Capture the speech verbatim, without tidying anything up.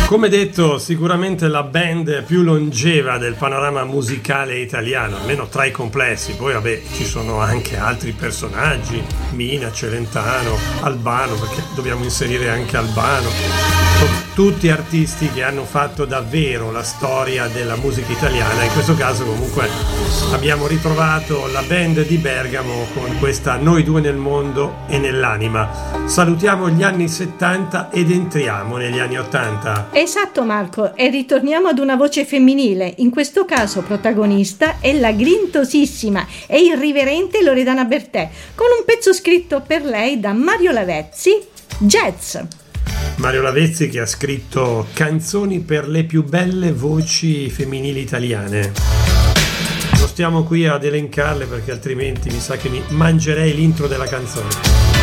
Come detto, sicuramente la band più longeva del panorama musicale italiano, almeno tra i complessi. Poi vabbè, ci sono anche altri personaggi, Mina, Celentano, Albano, perché dobbiamo inserire anche Albano. Sono tutti artisti che hanno fatto davvero la storia della musica italiana. In questo caso comunque abbiamo ritrovato la band di Bergamo con questa Noi due nel mondo e nell'anima. Salutiamo gli anni settanta ed entriamo negli anni ottanta. Esatto Marco, e ritorniamo ad una voce femminile. In questo caso protagonista è la grintosissima e irriverente Loredana Bertè, con un pezzo scritto per lei da Mario Lavezzi, Jazz. Mario Lavezzi, che ha scritto canzoni per le più belle voci femminili italiane. Non stiamo qui ad elencarle perché altrimenti mi sa che mi mangerei l'intro della canzone.